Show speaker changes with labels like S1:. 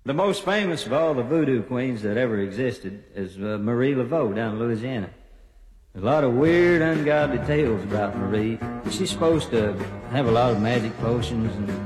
S1: The most famous of all the voodoo queens that ever existed is Marie Laveau down in Louisiana. There's a lot of weird, ungodly tales about Marie. She's supposed to have a lot of magic potions and